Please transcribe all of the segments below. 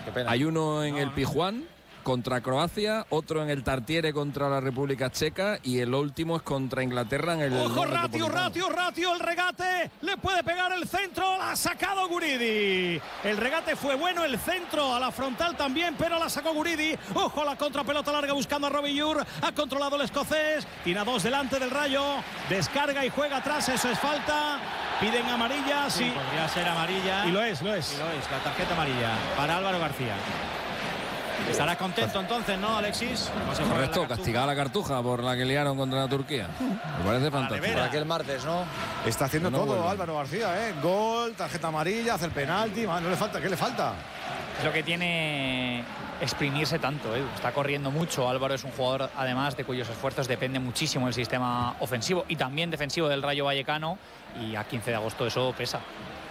qué pena. Hay uno en el Pijuán contra Croacia, otro en el Tartiere contra la República Checa y el último es contra Inglaterra en el ¡Ojo, Ratio! El regate, le puede pegar el centro, la ha sacado Guridi. El regate fue bueno, el centro a la frontal también, pero la sacó Guridi. ¡Ojo, la contrapelota larga buscando a Robbie Ure! Ha controlado el escocés, tiene a 2 delante del Rayo, descarga y juega atrás, eso es falta. Piden amarilla, sí. Podría ser amarilla. Y lo es. Y lo es, la tarjeta amarilla para Álvaro García. Estarás contento entonces, ¿no, Alexis? Correcto, castigada la Cartuja por la que liaron contra la Turquía. Me parece fantástico. Para aquel martes, ¿no? Está haciendo todo vuelve. Álvaro García, ¿eh? Gol, tarjeta amarilla, hace el penalti. No le falta, ¿qué le falta? Es lo que tiene exprimirse tanto, Edu. Está corriendo mucho. Álvaro es un jugador, además, de cuyos esfuerzos depende muchísimo el sistema ofensivo y también defensivo del Rayo Vallecano. Y a 15 de agosto eso pesa.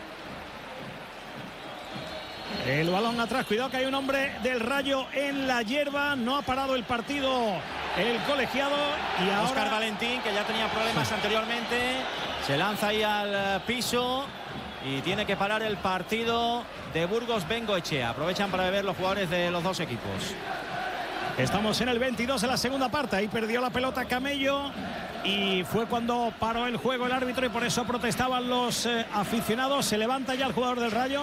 El balón atrás, cuidado que hay un hombre del Rayo en la hierba, no ha parado el partido el colegiado y ahora Óscar Valentín, que ya tenía problemas anteriormente, se lanza ahí al piso y tiene que parar el partido de Burgos Bengoechea. Aprovechan para beber los jugadores de los dos equipos. Estamos en el 22 de la segunda parte, ahí perdió la pelota Camello y fue cuando paró el juego el árbitro y por eso protestaban los aficionados. Se levanta ya el jugador del Rayo.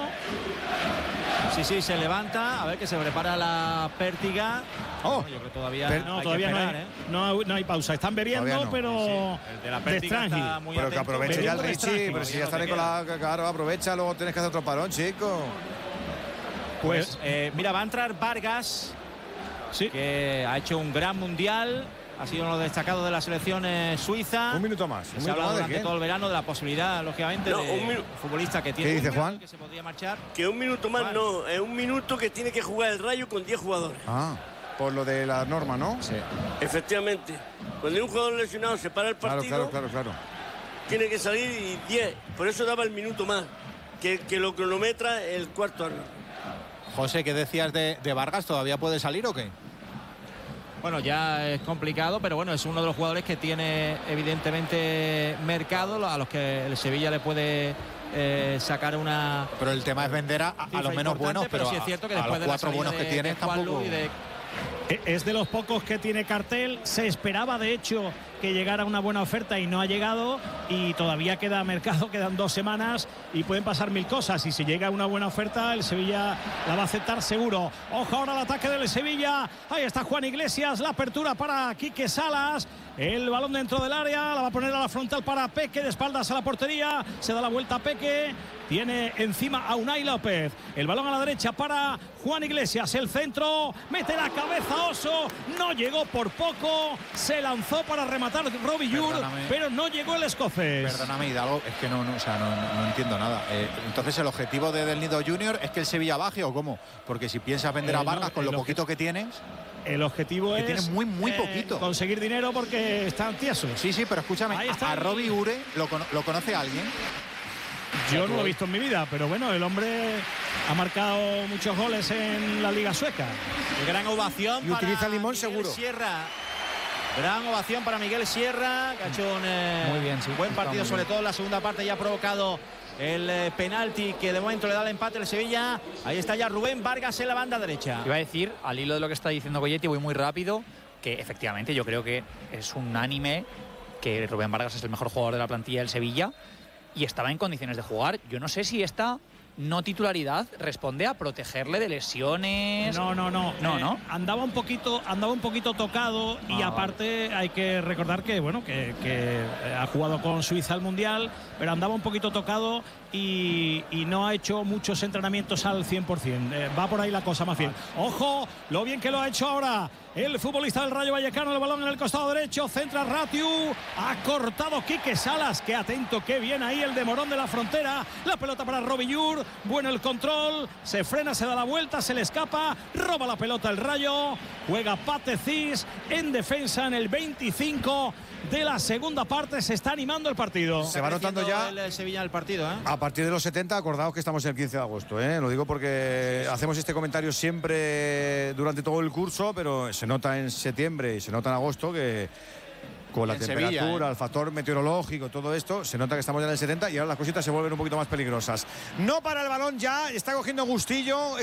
Sí, se levanta, a ver que se prepara la pértiga. Oh, yo creo que todavía No, hay todavía que no, esperar, no hay pausa. Están bebiendo, Todavía no. pero Sí, el de la pértiga está muy pero que atento. aproveche ya el Bebiendo de Richie, Strange. pero si ya está Todavía no te Nicolás, claro, aprovecha, luego tienes que hacer otro parón, chico. pues Mira, va a entrar Vargas, sí. que ha hecho un gran mundial. Ha sido uno de los destacados de la selección suiza. Un minuto más. Se ha hablado durante todo el verano de la posibilidad, lógicamente, No, de futbolista que tiene. ¿Qué dice Juan? Que se podría marchar. Que un minuto más Juan. no, es un minuto que tiene que jugar el Rayo con 10 jugadores. Ah, por lo de la norma, ¿no? Sí. Efectivamente. Cuando hay un jugador lesionado se para el partido, Claro. tiene que salir y 10. Por eso daba el minuto más, que lo cronometra el cuarto árbitro. José, ¿qué decías de Vargas? ¿Todavía puede salir o qué? Bueno, ya es complicado, pero bueno, es uno de los jugadores que tiene evidentemente mercado, a los que el Sevilla le puede sacar una. Pero el tema es vender a los menos buenos, pero sí es cierto que a después los de la 4 salida buenos que de tiene Juan tampoco. Lu y de Es de los pocos que tiene cartel. Se esperaba, de hecho, que llegara una buena oferta y no ha llegado. Y todavía queda mercado, quedan 2 semanas y pueden pasar 1000 cosas. Y si llega una buena oferta, el Sevilla la va a aceptar seguro. Ojo ahora al ataque del Sevilla. Ahí está Juan Iglesias, la apertura para Quique Salas. El balón dentro del área, la va a poner a la frontal para Peque, de espaldas a la portería. Se da la vuelta a Peque. Tiene encima a Unai López. El balón a la derecha para Juan Iglesias. El centro, mete la cabeza Oso. No llegó por poco. Se lanzó para rematar Robbie Ure, pero no llegó el escocés. Perdóname, Hidalgo, es que no entiendo nada. Entonces, ¿el objetivo de Del Nido Junior es que el Sevilla baje o cómo? Porque si piensas vender a Vargas con lo poquito que tienes. El objetivo que es tienes muy poquito. Conseguir dinero porque están tiesos. Sí, pero escúchame, a Robbie Ure ¿lo conoce alguien? Yo no lo he visto en mi vida, pero bueno, el hombre ha marcado muchos goles en la Liga Sueca. gran ovación Y para utiliza limón Miguel seguro. Sierra. Gran ovación para Miguel Sierra, que ha hecho un Muy bien, sí, buen está partido, muy sobre bien. todo en la segunda parte, ya ha provocado el penalti que de momento le da el empate al Sevilla. Ahí está ya Rubén Vargas en la banda derecha. Iba a decir, al hilo de lo que está diciendo Goyetti, voy muy rápido, que efectivamente yo creo que es unánime que Rubén Vargas es el mejor jugador de la plantilla del Sevilla y estaba en condiciones de jugar. Yo no sé si esta no titularidad responde a protegerle de lesiones. No. ¿No? Andaba un poquito tocado y aparte hay que recordar que bueno que ha jugado con Suiza al Mundial, pero andaba un poquito tocado y no ha hecho muchos entrenamientos al 100%. Va por ahí la cosa más bien. Ojo, lo bien que lo ha hecho ahora el futbolista del Rayo Vallecano. El balón en el costado derecho, centra Ratiu, ha cortado Quique Salas. Qué atento, qué bien ahí el de Morón de la Frontera. La pelota para Robbie Ure, bueno el control, se frena, se da la vuelta, se le escapa, roba la pelota el Rayo. Juega Pate Cis en defensa en el 25 de la segunda parte. Se está animando el partido. Se va notando ya el Sevilla el partido, a partir de los 70. Acordaos que estamos el 15 de agosto, Lo digo porque hacemos este comentario siempre durante todo el curso, pero se nota en septiembre y se nota en agosto que con la en temperatura, Sevilla, el factor meteorológico, todo esto, se nota que estamos ya en el 70 y ahora las cositas se vuelven un poquito más peligrosas. No para el balón ya, está cogiendo gustillo.